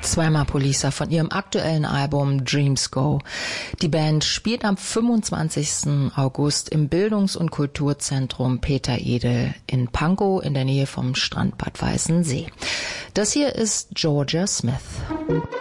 Zweimal Police von ihrem aktuellen Album Dreams Go. Die Band spielt am 25. August im Bildungs- und Kulturzentrum Peter Edel in Pankow in der Nähe vom Strand Bad Weißensee. Das hier ist Georgia Smith.